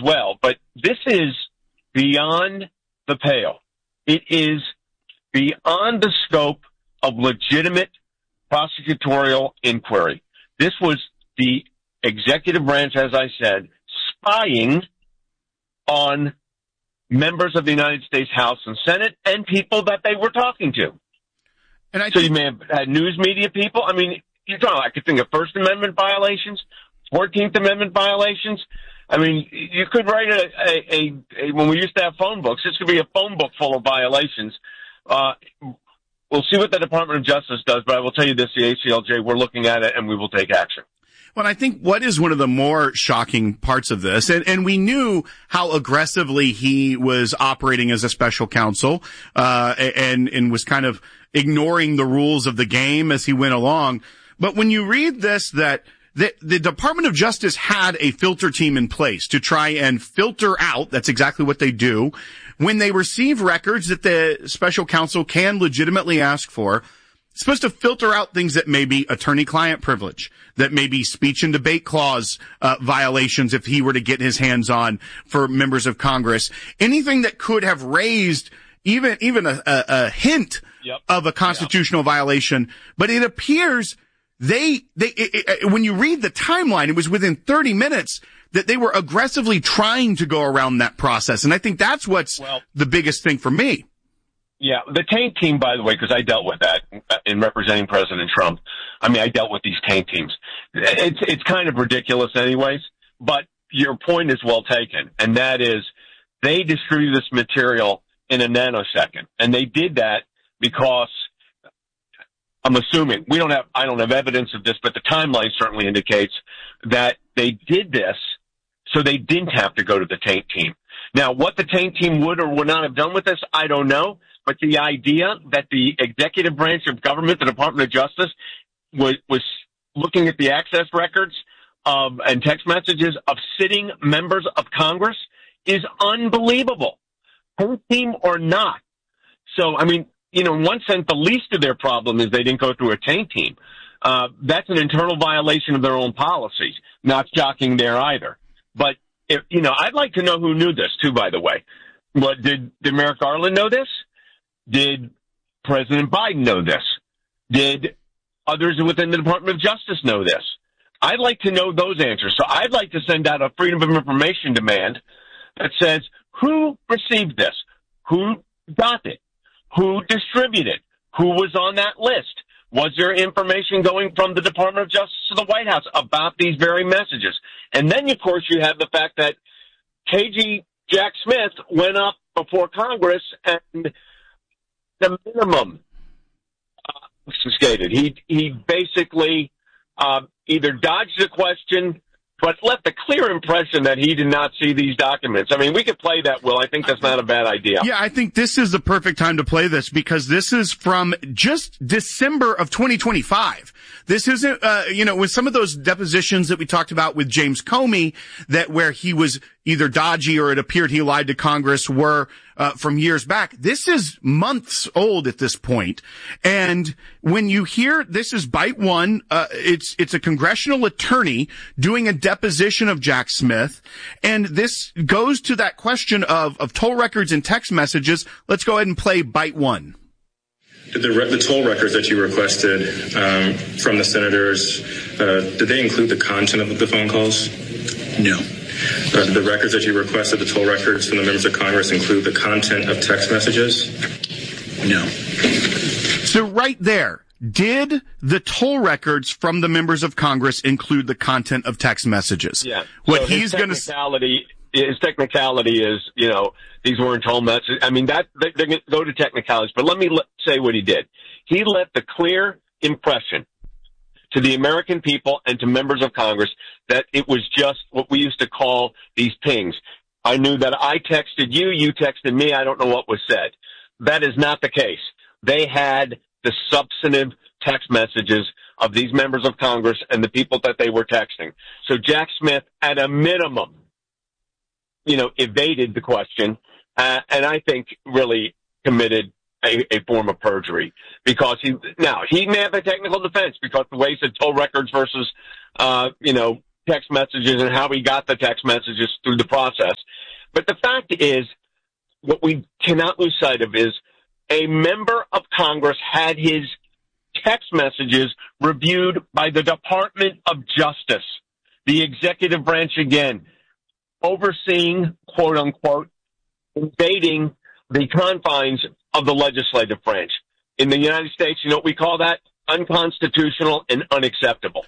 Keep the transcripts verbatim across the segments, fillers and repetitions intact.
well. But this is beyond the pale. It is beyond the scope of legitimate prosecutorial inquiry. This was the executive branch, as I said, spying on members of the United States House and Senate and people that they were talking to. And I so think- you may have had news media people. I mean, you're talking, I could think of First Amendment violations, fourteenth Amendment violations. I mean, you could write a, a, a, a when we used to have phone books, this could be a phone book full of violations. Uh, we'll see what the Department of Justice does, but I will tell you this, the A C L J, we're looking at it and we will take action. Well, I think what is one of the more shocking parts of this, and, and we knew how aggressively he was operating as a special counsel, uh, and, and was kind of ignoring the rules of the game as he went along. But when you read this, that the, the Department of Justice had a filter team in place to try and filter out, that's exactly what they do, when they receive records that the special counsel can legitimately ask for. It's supposed to filter out things that may be attorney-client privilege, that may be speech and debate clause uh, violations if he were to get his hands on for members of Congress. Anything that could have raised even even a, a, a hint yep. of a constitutional yep. violation. But it appears they they it, it, when you read the timeline, it was within thirty minutes that they were aggressively trying to go around that process. And I think that's what's well, the biggest thing for me. Yeah, the taint team, by the way, because I dealt with that in representing President Trump. I mean, I dealt with these taint teams. It's it's kind of ridiculous anyways, but your point is well taken, and that is they distribute this material in a nanosecond, and they did that because I'm assuming, we don't have, I don't have evidence of this, but the timeline certainly indicates that they did this so they didn't have to go to the taint team. Now, what the taint team would or would not have done with this, I don't know. But the idea that the executive branch of government, the Department of Justice, was, was looking at the access records of, and text messages of sitting members of Congress is unbelievable. Taint team or not. So, I mean, you know, in one sense, the least of their problem is they didn't go through a taint team. Uh, that's an internal violation of their own policies. Not shocking there either. But, if, you know, I'd like to know who knew this, too, by the way. What, did, did Merrick Garland know this? Did President Biden know this? Did others within the Department of Justice know this? I'd like to know those answers. So I'd like to send out a Freedom of Information demand that says, who received this? Who got it? Who distributed? Who was on that list? Was there information going from the Department of Justice to the White House about these very messages? And then, of course, you have the fact that K G Jack Smith went up before Congress and the minimum uh, stated. He he basically uh, either dodged the question, but left a clear impression that he did not see these documents. I mean, we could play that, Will. I think that's not a bad idea. Yeah, I think this is the perfect time to play this because this is from just December of twenty twenty-five. This isn't, uh, you know, with some of those depositions that we talked about with James Comey, that where he was either dodgy or it appeared he lied to Congress were uh, from years back. This is months old at this point. And when you hear this is bite one, uh, it's, it's a congressional attorney doing a deposition of Jack Smith. And this goes to that question of, of toll records and text messages. Let's go ahead and play bite one. Did the, the toll records that you requested um, from the senators, uh, did they include the content of the phone calls? No. Uh, did the records that you requested, the toll records from the members of Congress, include the content of text messages? No. So right there, did the toll records from the members of Congress include the content of text messages? Yeah. What so he's going to his technicality is, you know, these weren't toll messages. I mean, that they, they're going to go to technicalities. But let me let, say what he did. He left a clear impression to the American people and to members of Congress that it was just what we used to call these pings. I knew that I texted you, you texted me. I don't know what was said. That is not the case. They had the substantive text messages of these members of Congress and the people that they were texting. So Jack Smith, at a minimum, you know, evaded the question, uh, and I think really committed a, a form of perjury because he, now he may have a technical defense because the way he said toll records versus, uh, you know, text messages and how he got the text messages through the process. But the fact is, what we cannot lose sight of is a member of Congress had his text messages reviewed by the Department of Justice, the executive branch again, overseeing, quote unquote, invading the confines of the legislative branch. In the United States, you know what we call that? Unconstitutional and unacceptable.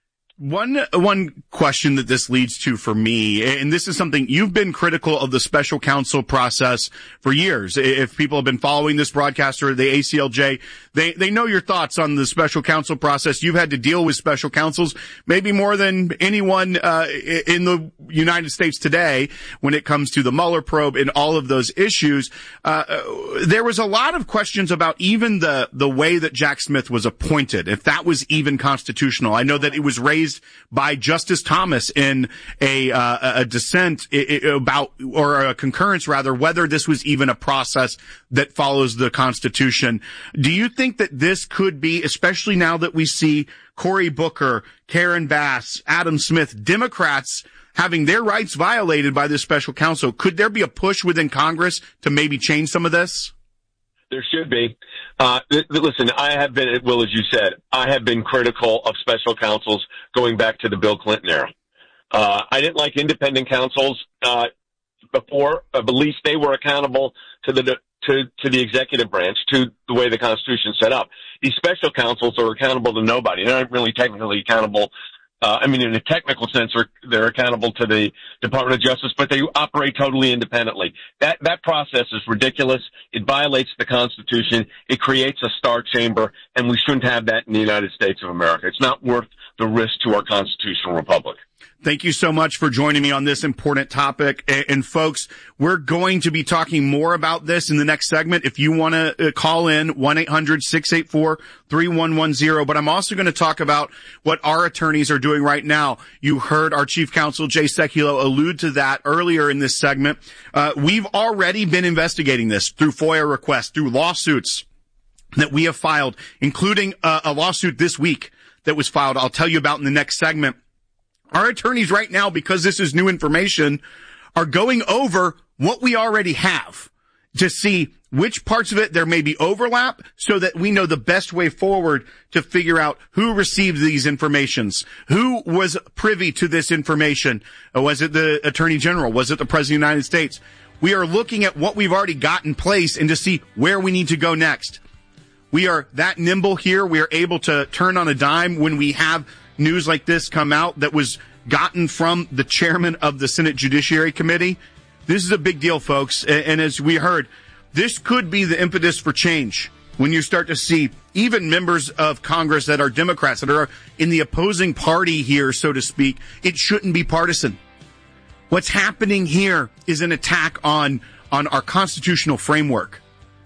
One, one question that this leads to for me, and this is something you've been critical of the special counsel process for years. If people have been following this broadcast or the A C L J, they, they know your thoughts on the special counsel process. You've had to deal with special counsels maybe more than anyone, uh, in the United States today when it comes to the Mueller probe and all of those issues. Uh, there was a lot of questions about even the, the way that Jack Smith was appointed, if that was even constitutional. I know that it was raised by Justice Thomas in a uh, a dissent about, or a concurrence rather, whether this was even a process that follows the Constitution. Do you think that this could be, especially now that we see Cory Booker, Karen Bass, Adam Smith, Democrats having their rights violated by this special counsel, could there be a push within Congress to maybe change some of this? There should be. Uh, th- listen, I have been, Will, as you said, I have been critical of special counsels going back to the Bill Clinton era. Uh, I didn't like independent counsels, uh, before, uh, but at least they were accountable to the, to, to the executive branch, to the way the Constitution set up. These special counsels are accountable to nobody. They're not really technically accountable. Uh, I mean, in a technical sense, they're, they're accountable to the Department of Justice, but they operate totally independently. That, that process is ridiculous. It violates the Constitution. It creates a star chamber, and we shouldn't have that in the United States of America. It's not worth the risk to our constitutional republic. Thank you so much for joining me on this important topic. And, and folks, we're going to be talking more about this in the next segment. If you want to uh, call in, one eight hundred six eight four three one one zero. But I'm also going to talk about what our attorneys are doing right now. You heard our chief counsel, Jay Sekulow, allude to that earlier in this segment. Uh, we've already been investigating this through FOIA requests, through lawsuits that we have filed, including uh, a lawsuit this week that was filed. I'll tell you about in the next segment. Our attorneys right now, because this is new information, are going over what we already have to see which parts of it there may be overlap so that we know the best way forward to figure out who received these informations, who was privy to this information. Was it the Attorney General? Was it the President of the United States? We are looking at what we've already got in place and to see where we need to go next. We are that nimble here. We are able to turn on a dime when we have news like this come out that was gotten from the chairman of the Senate Judiciary Committee. This is a big deal, folks. And as we heard, this could be the impetus for change when you start to see even members of Congress that are Democrats, that are in the opposing party here, so to speak. It shouldn't be partisan. What's happening here is an attack on, on our constitutional framework,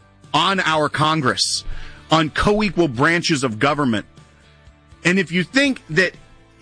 on our Congress, on co-equal branches of government. And if you think that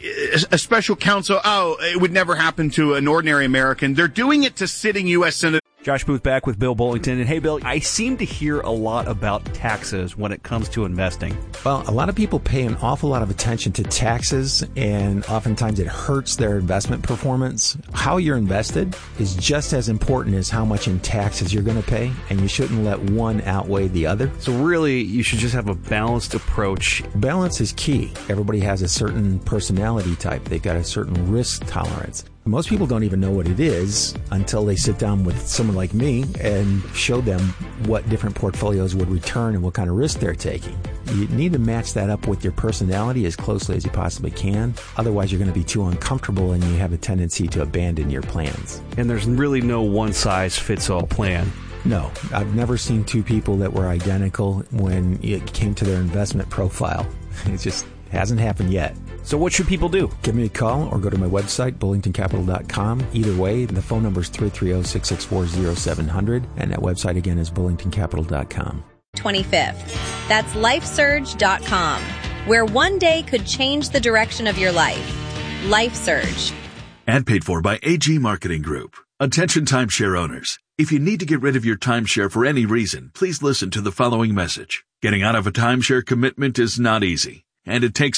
a special counsel, oh, it would never happen to an ordinary American, they're doing it to sitting U S Senators. Josh Booth back with Bill Bullington. And hey, Bill, I seem to hear a lot about taxes when it comes to investing. Well, a lot of people pay an awful lot of attention to taxes, and oftentimes it hurts their investment performance. How you're invested is just as important as how much in taxes you're going to pay, and you shouldn't let one outweigh the other. So really, you should just have a balanced approach. Balance is key. Everybody has a certain personality type. They've got a certain risk tolerance. Most people don't even know what it is until they sit down with someone like me and show them what different portfolios would return and what kind of risk they're taking. You need to match that up with your personality as closely as you possibly can. Otherwise, you're going to be too uncomfortable and you have a tendency to abandon your plans. And there's really no one-size-fits-all plan. No, I've never seen two people that were identical when it came to their investment profile. It just hasn't happened yet. So what should people do? Give me a call or go to my website, bullington capital dot com. Either way, the phone number is three three zero, six six four, zero seven zero zero, and that website again is bullington capital dot com. twenty-fifth. That's life surge dot com, where one day could change the direction of your life. LifeSurge. Ad paid for by A G Marketing Group. Attention timeshare owners. If you need to get rid of your timeshare for any reason, please listen to the following message. Getting out of a timeshare commitment is not easy, and it takes time.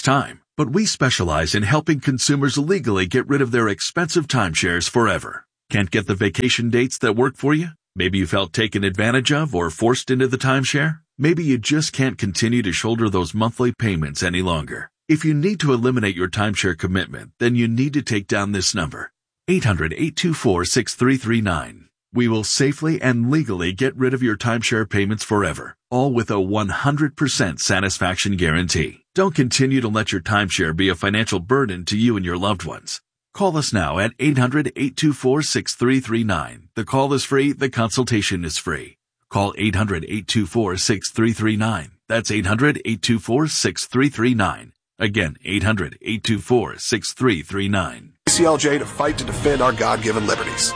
But we specialize in helping consumers legally get rid of their expensive timeshares forever. Can't get the vacation dates that work for you? Maybe you felt taken advantage of or forced into the timeshare? Maybe you just can't continue to shoulder those monthly payments any longer. If you need to eliminate your timeshare commitment, then you need to take down this number, eight hundred, eight two four, six three three nine. We will safely and legally get rid of your timeshare payments forever, all with a one hundred percent satisfaction guarantee. Don't continue to let your timeshare be a financial burden to you and your loved ones. Call us now at eight hundred, eight two four, six three three nine. The call is free. The consultation is free. Call eight hundred, eight two four, six three three nine. That's eight hundred, eight two four, six three three nine. Again, eight hundred, eight two four, six three three nine. A C L J to fight to defend our God-given liberties.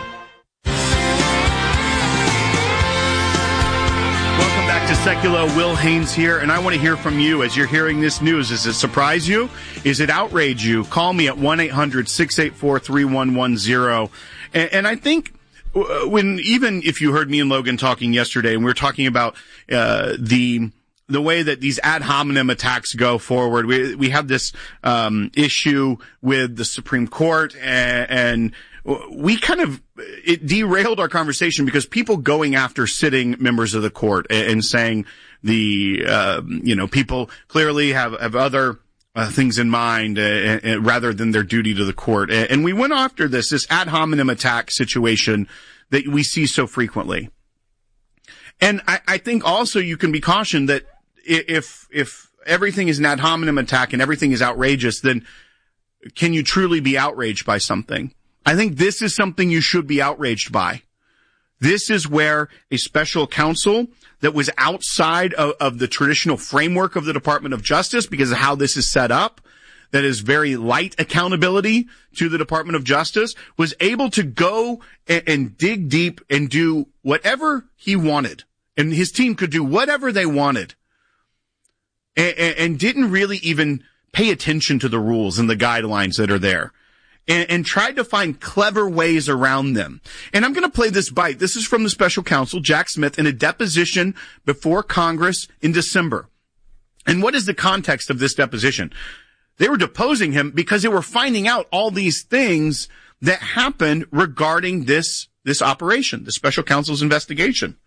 Welcome back to Secular. Will Haynes here, and I want to hear from you as you're hearing this news. Does it surprise you? Is it outrage you? Call me at one eight hundred, six eight four, three one one zero. And, and I think when, even if you heard me and Logan talking yesterday, and we were talking about uh, the the way that these ad hominem attacks go forward, we we have this um, issue with the Supreme Court, and, and we kind of, it derailed our conversation because people going after sitting members of the court and, and saying the, uh, you know, people clearly have, have other uh, things in mind uh, uh, rather than their duty to the court. And, and we went after this, this ad hominem attack situation that we see so frequently. And I, I think also you can be cautioned that if, if everything is an ad hominem attack and everything is outrageous, then can you truly be outraged by something? I think this is something you should be outraged by. This is where a special counsel that was outside of, of the traditional framework of the Department of Justice, because of how this is set up, that is very light accountability to the Department of Justice, was able to go and, and dig deep and do whatever he wanted. And his team could do whatever they wanted. And, and, and didn't really even pay attention to the rules and the guidelines that are there. And, and tried to find clever ways around them. And I'm going to play this bite. This is from the special counsel, Jack Smith, in a deposition before Congress in December. And what is the context of this deposition? They were deposing him because they were finding out all these things that happened regarding this, this operation, the special counsel's investigation.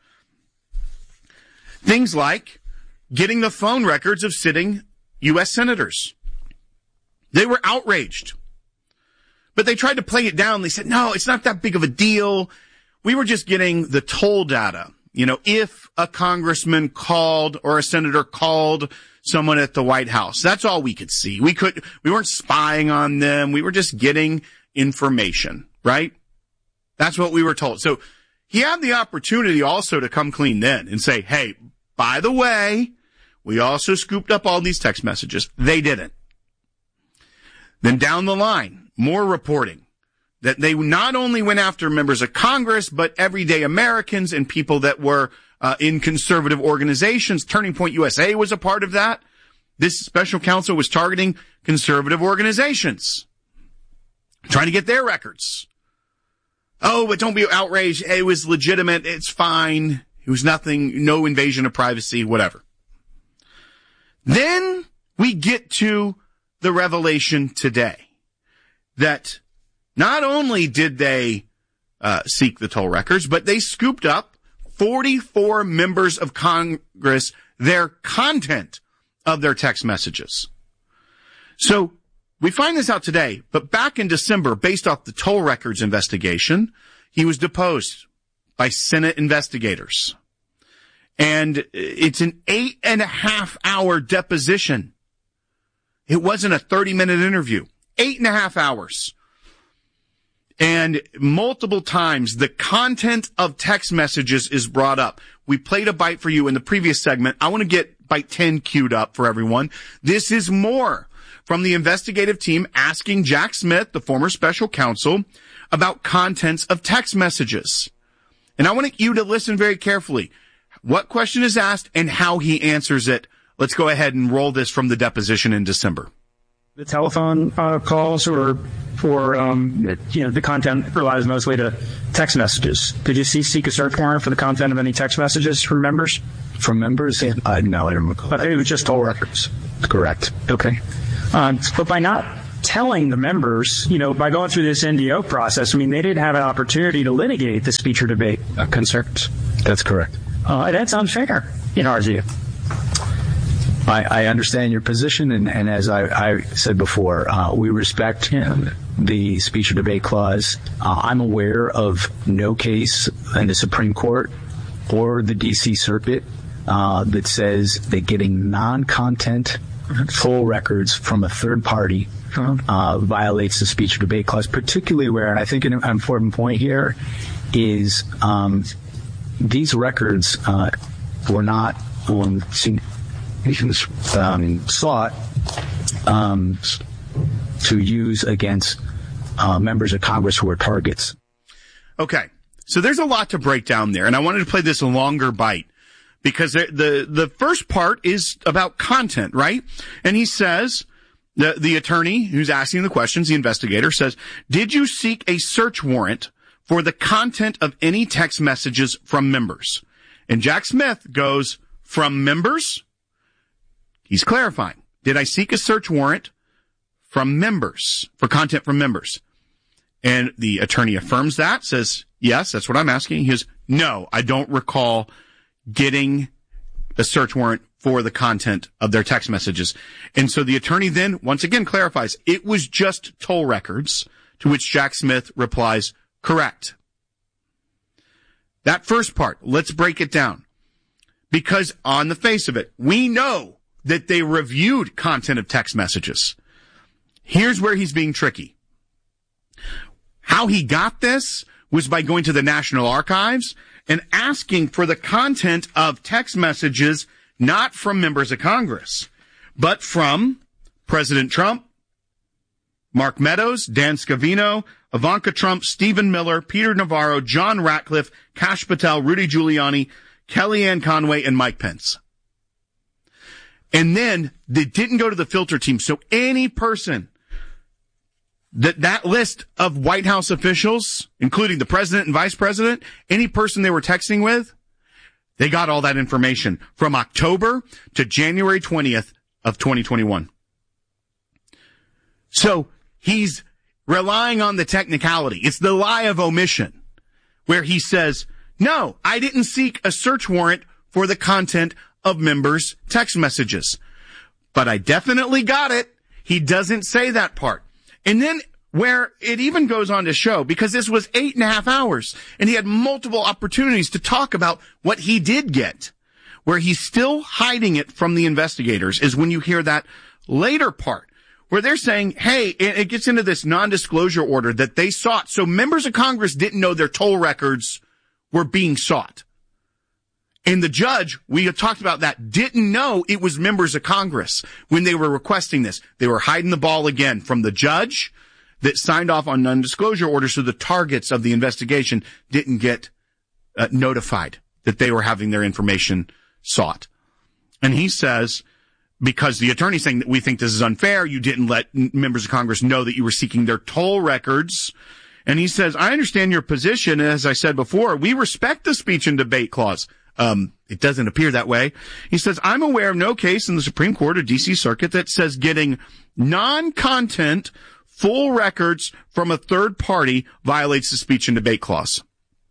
Things like getting the phone records of sitting U S senators. They were outraged. But they tried to play it down. They said, no, it's not that big of a deal. We were just getting the toll data. You know, if a congressman called or a senator called someone at the White House, that's all we could see. We could, we weren't spying on them. We were just getting information, right? That's what we were told. So he had the opportunity also to come clean then and say, hey, by the way, we also scooped up all these text messages. They didn't. Then down the line, more reporting that they not only went after members of Congress, but everyday Americans and people that were uh, in conservative organizations. Turning Point U S A was a part of that. This special counsel was targeting conservative organizations, trying to get their records. Oh, but don't be outraged. It was legitimate. It's fine. It was nothing, no invasion of privacy, whatever. Then we get to the revelation today. That not only did they uh, seek the toll records, but they scooped up forty-four members of Congress, their content of their text messages. So we find this out today, but back in December, based off the toll records investigation, he was deposed by Senate investigators. And it's an eight and a half hour deposition. It wasn't a thirty minute interview. Eight and a half hours. And multiple times the content of text messages is brought up. We played a bite for you in the previous segment. I want to get bite ten queued up for everyone. This is more from the investigative team asking Jack Smith, the former special counsel, about contents of text messages. And I want you to listen very carefully. What question is asked and how he answers it. Let's go ahead and roll this from the deposition in December. The telephone uh, calls or for, um, you know, the content relies mostly to text messages. Did you see, seek a search warrant for the content of any text messages from members? From members? Yeah. Uh, no, I don't recall. But it was just toll records. Correct. Okay. Um, but by not telling the members, you know, by going through this N D O process, I mean, they didn't have an opportunity to litigate the speech or debate uh, concerns. That's correct. Uh, that's unfair, in our view. I, I understand your position, and, and as I, I said before, uh, we respect yeah. the speech or debate clause. Uh, I'm aware of no case in the Supreme Court or the D C Circuit uh, that says that getting non-content full records from a third party uh, violates the speech or debate clause, particularly where, and I think an important point here is um, these records uh, were not um, um, sought um, to use against uh, members of Congress who are targets. Okay, so there's a lot to break down there, and I wanted to play this longer bite because the the, the first part is about content, right? And he says, the, the attorney who's asking the questions, the investigator, says, did you seek a search warrant for the content of any text messages from members? And Jack Smith goes, from members? He's clarifying. Did I seek a search warrant from members, for content from members? And the attorney affirms that, says, yes, that's what I'm asking. He goes, no, I don't recall getting a search warrant for the content of their text messages. And so the attorney then, once again, clarifies, it was just toll records, to which Jack Smith replies, correct. That first part, let's break it down. Because on the face of it, we know that they reviewed content of text messages. Here's where he's being tricky. How he got this was by going to the National Archives and asking for the content of text messages not from members of Congress, but from President Trump, Mark Meadows, Dan Scavino, Ivanka Trump, Stephen Miller, Peter Navarro, John Ratcliffe, Kash Patel, Rudy Giuliani, Kellyanne Conway, and Mike Pence. And then they didn't go to the filter team. So any person that that list of White House officials, including the president and vice president, any person they were texting with, they got all that information from October to January twentieth of twenty twenty-one. So he's relying on the technicality. It's the lie of omission, where he says, no, I didn't seek a search warrant for the content of members' text messages. But I definitely got it. He doesn't say that part. And then where it even goes on to show, because this was eight and a half hours, and he had multiple opportunities to talk about what he did get, where he's still hiding it from the investigators, is when you hear that later part, where they're saying, hey, it gets into this non-disclosure order that they sought. So members of Congress didn't know their toll records were being sought. And the judge, we had talked about that, didn't know it was members of Congress when they were requesting this. They were hiding the ball again from the judge that signed off on non-disclosure orders, so the targets of the investigation didn't get uh, notified that they were having their information sought. And he says, because the attorney's saying that we think this is unfair, you didn't let members of Congress know that you were seeking their toll records. And he says, I understand your position. As I said before, we respect the speech and debate clause. Um, it doesn't appear that way. He says, I'm aware of no case in the Supreme Court or D C Circuit that says getting non-content full records from a third party violates the speech and debate clause.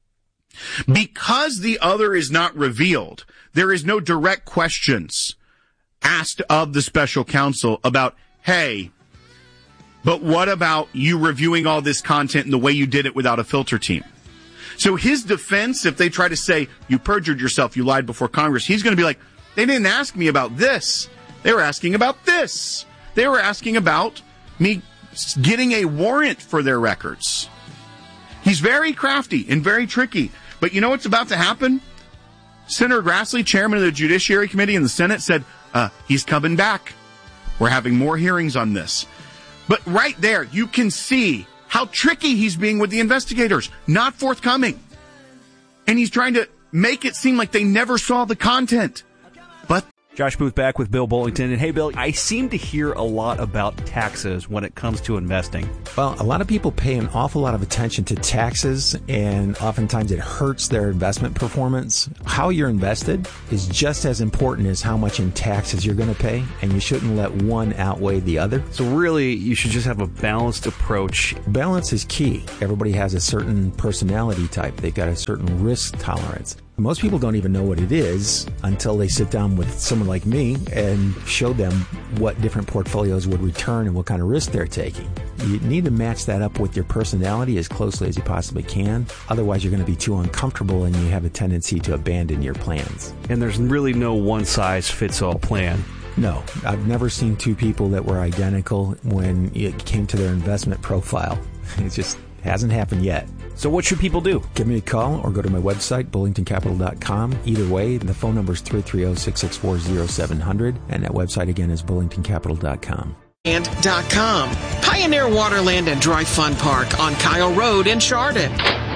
Because the other is not revealed, there is no direct questions asked of the special counsel about, hey, but what about you reviewing all this content and the way you did it without a filter team? So his defense, if they try to say, you perjured yourself, you lied before Congress, he's going to be like, they didn't ask me about this. They were asking about this. They were asking about me getting a warrant for their records. He's very crafty and very tricky. But you know what's about to happen? Senator Grassley, chairman of the Judiciary Committee in the Senate, said, uh, he's coming back. We're having more hearings on this. But right there, you can see how tricky he's being with the investigators. Not forthcoming. And he's trying to make it seem like they never saw the content. But Josh Booth back with Bill Bullington. And hey, Bill, I seem to hear a lot about taxes when it comes to investing. Well, a lot of people pay an awful lot of attention to taxes, and oftentimes it hurts their investment performance. How you're invested is just as important as how much in taxes you're going to pay, and you shouldn't let one outweigh the other. So really, you should just have a balanced approach. Balance is key. Everybody has a certain personality type. They've got a certain risk tolerance. Most people don't even know what it is until they sit down with someone like me and show them what different portfolios would return and what kind of risk they're taking. You need to match that up with your personality as closely as you possibly can. Otherwise, you're going to be too uncomfortable and you have a tendency to abandon your plans. And there's really no one-size-fits-all plan. No, I've never seen two people that were identical when it came to their investment profile. It just hasn't happened yet. So what should people do? Give me a call or go to my website, bullington capital dot com. Either way, the phone number is three three zero, six six four, zero seven zero zero, and that website again is bullington capital dot com. And .com. Pioneer Waterland and Dry Fun Park on Kyle Road in Chardon.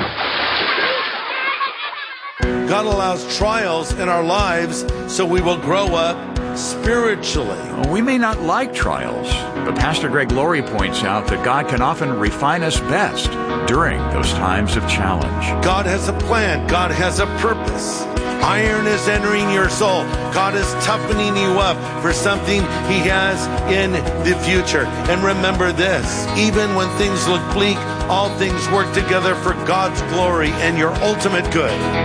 God allows trials in our lives so we will grow up spiritually. We may not like trials, but Pastor Greg Laurie points out that God can often refine us best during those times of challenge. God has a plan. God has a purpose. Iron is entering your soul. God is toughening you up for something He has in the future. And remember this, even when things look bleak, all things work together for God's glory and your ultimate good.